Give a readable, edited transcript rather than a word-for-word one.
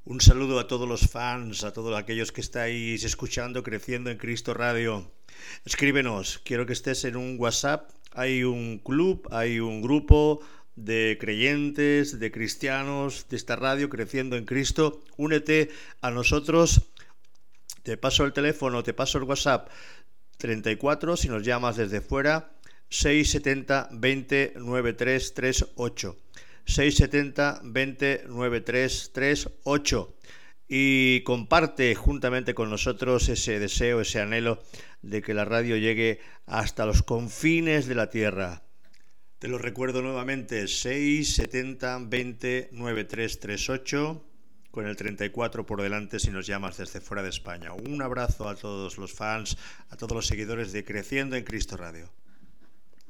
Un saludo a todos los fans, a todos aquellos que estáis escuchando Creciendo en Cristo Radio. Escríbenos, quiero que estés en un WhatsApp. Hay un club, hay un grupo de creyentes, de cristianos de esta radio Creciendo en Cristo. Únete a nosotros. Te paso el teléfono, te paso el WhatsApp 34 si nos llamas desde fuera, 670 20 9338. 670 20 9338 y comparte juntamente con nosotros ese deseo, ese anhelo de que la radio llegue hasta los confines de la tierra. Te lo recuerdo nuevamente, 670 20 9338 con el 34 por delante si nos llamas desde fuera de España. Un abrazo a todos los fans, a todos los seguidores de Creciendo en Cristo Radio.